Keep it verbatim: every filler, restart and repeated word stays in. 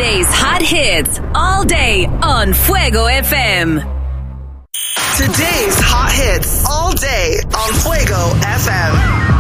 Today's hot hits all day on Fuego F M. Today's hot hits all day on Fuego F M.